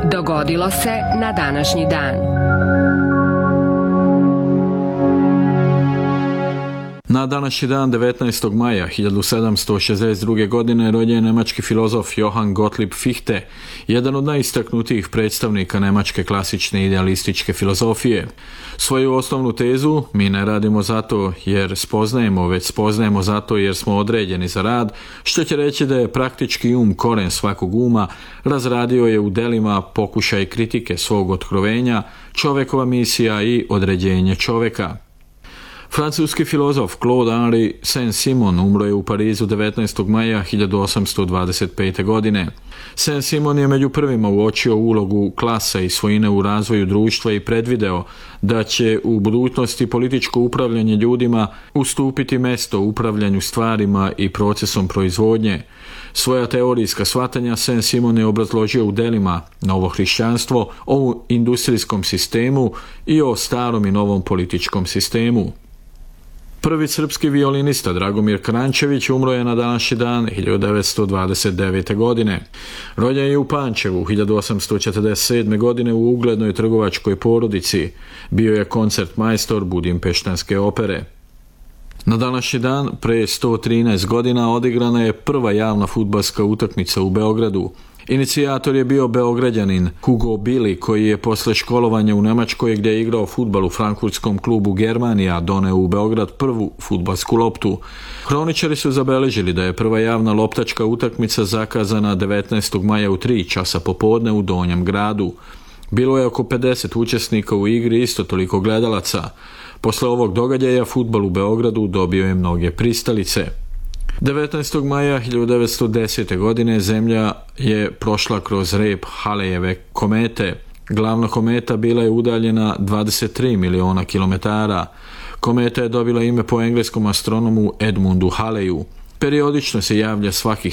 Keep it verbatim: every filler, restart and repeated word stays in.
Dogodilo se na današnji dan. Na današnji dan devetnaestog maja hiljadu sedamsto šezdeset druge. godine rođen je nemački filozof Johann Gottlieb Fichte, jedan od najistaknutijih predstavnika nemačke klasične idealističke filozofije. Svoju osnovnu tezu, mi ne radimo zato jer spoznajemo, već spoznajemo zato jer smo određeni za rad, što će reći da je praktički um koren svakog uma, razradio je u delima pokušaj kritike svog otkrovenja, čovjekova misija i određenje čovjeka. Francuski filozof Claude Henri Saint-Simon umro je u Parizu devetnaestog maja hiljadu osamsto dvadeset pete. godine. Saint-Simon je među prvima uočio ulogu klasa i svojine u razvoju društva i predvideo da će u budućnosti političko upravljanje ljudima ustupiti mesto upravljanju stvarima i procesom proizvodnje. Svoja teorijska shvatanja Saint-Simon je obrazložio u delima Novo hrišćanstvo, o industrijskom sistemu i o starom i novom političkom sistemu. Prvi srpski violinista Dragomir Kranjčević umro je na današnji dan hiljadu devetsto dvadeset devete. godine. Rođen je u Pančevu hiljadu osamsto četrdeset sedme. godine u uglednoj trgovačkoj porodici. Bio je koncertmajstor Budimpeštanske opere. Na današnji dan, pre sto trinaest godina, odigrana je prva javna fudbalska utakmica u Beogradu. Inicijator je bio Beograđanin Hugo Billy, koji je posle školovanja u Nemačkoj, gdje je igrao fudbal u frankfurtskom klubu Germanija, doneo u Beograd prvu fudbalsku loptu. Hroničari su zabeležili da je prva javna loptačka utakmica zakazana devetnaestog maja u tri časa popodne u Donjem gradu. Bilo je oko pedeset učesnika u igri, isto toliko gledalaca. Posle ovog događaja fudbal u Beogradu dobio je mnoge pristalice. devetnaestog maja hiljadu devetsto desete. godine Zemlja je prošla kroz rep Halejeve komete. Glavna kometa bila je udaljena dvadeset tri miliona kilometara. Kometa je dobila ime po engleskom astronomu Edmundu Haleju. Periodično se javlja svakih